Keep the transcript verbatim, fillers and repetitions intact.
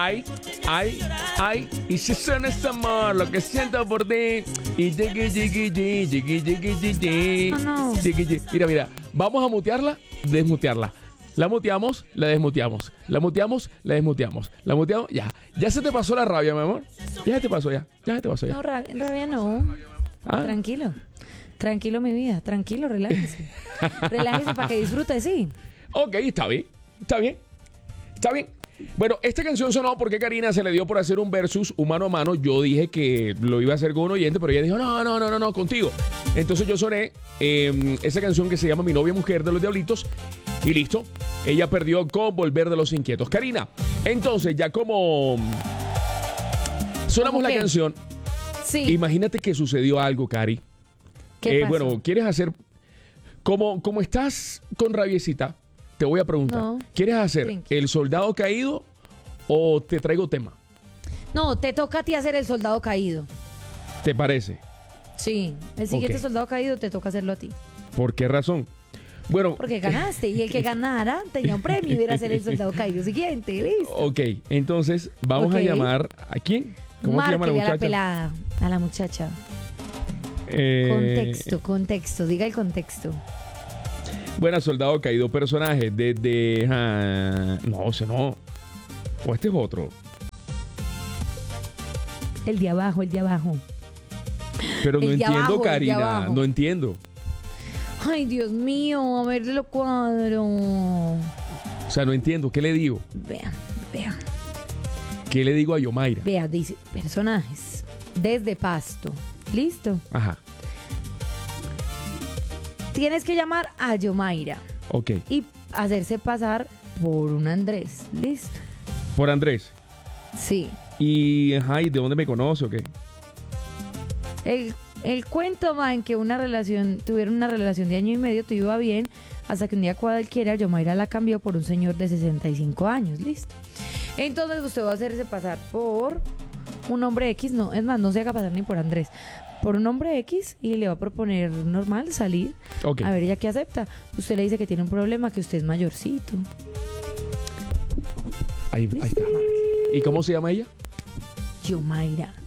Ay, ay, ay. Y si suena este amor, lo que siento por ti. Y jiggy, jiggy, jiggy, jiggy, jiggy, jiggy. Oh, no. Jiggy, jiggy. Mira, mira. Vamos a mutearla, desmutearla. La muteamos, la desmuteamos. La muteamos, la desmuteamos. La muteamos, ya. Ya se te pasó la rabia, mi amor. Ya se te pasó, ya. Ya se te pasó, ya. No, rabia, rabia no. ¿Ah? Tranquilo. Tranquilo, mi vida. Tranquilo, relájese. Relájese para que disfrute, sí. Ok, está bien. Está bien. Está bien. Bueno, esta canción sonó porque Karina se le dio por hacer un versus humano a mano. Yo dije que lo iba a hacer con un oyente, pero ella dijo, no, no, no, no, no, contigo. Entonces yo soné eh, esa canción que se llama Mi novia mujer de los Diablitos. Y listo. Ella perdió con Volver de los Inquietos. Karina, entonces ya como sonamos ¿Cómo la qué? canción, Sí. imagínate que sucedió algo, Cari. ¿Qué Eh, pasó? bueno, ¿quieres hacer... Como, como estás con rabiecita, te voy a preguntar. No. ¿Quieres hacer Tranqui. el soldado caído o te traigo tema? No, te toca a ti hacer el soldado caído. ¿Te parece? Sí. El siguiente Ok. soldado caído te toca hacerlo a ti. ¿Por qué razón? Bueno, Porque ganaste. Y el que ganara tenía un premio y era hacer el soldado caído siguiente. Listo. ok, entonces vamos Ok. a llamar... ¿A quién? ¿Cómo se llama la Márquele a la muchacha? pelada. A la muchacha. Eh, Contexto, contexto. Diga el contexto. Buena, soldado caído, personaje desde... ah, no, ese no. O este es otro. El de abajo, el de abajo. Pero no El de entiendo, abajo, el de Karina. abajo. No entiendo. Ay, Dios mío, a ver lo cuadro. O sea, no entiendo. ¿Qué le digo? Vea, vea, ¿Qué le digo a Yomaira? vea, dice personajes. Desde Pasto. ¿Listo? Ajá, Tienes que llamar a Yomaira ok. y hacerse pasar por un Andrés. ¿Listo? Por Andrés. Sí. Y, ajá, ¿y de dónde me conoce o qué? El, el cuento va en que una relación, tuvieron una relación de año y medio, todo iba bien, hasta que un día cualquiera Yomaira la cambió por un señor de sesenta y cinco años. ¿Listo? Entonces usted va a hacerse pasar por un hombre X, no, es más, no se haga pasar ni por Andrés, por un hombre X y le va a proponer normal salir. Ok. A ver ella qué acepta. Usted le dice que tiene un problema, que usted es mayorcito. Ahí, ahí está. ¿Y cómo se llama ella? Yomaira.